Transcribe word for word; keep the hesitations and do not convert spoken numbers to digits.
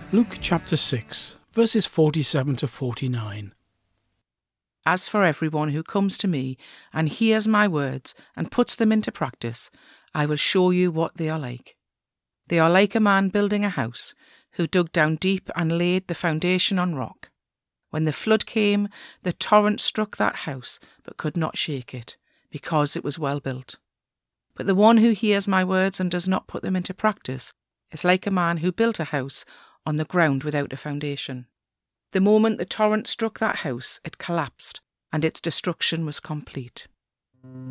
Luke chapter six, verses forty-seven to forty-nine. As for everyone who comes to me and hears my words and puts them into practice, I will show you what they are like. They are like a man building a house, who dug down deep and laid the foundation on rock. When the flood came, the torrent struck that house, but could not shake it, because it was well built. But the one who hears my words and does not put them into practice is like a man who built a house on the ground without a foundation. The moment the torrent struck that house, it collapsed, and its destruction was complete.